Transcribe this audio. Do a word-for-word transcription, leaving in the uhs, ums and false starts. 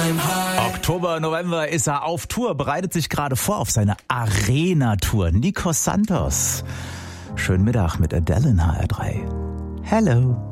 Oktober, November ist er auf Tour, bereitet sich gerade vor auf seine Arena-Tour. Nikos Santos. Schönen Mittag mit Adele in H R drei. Hello.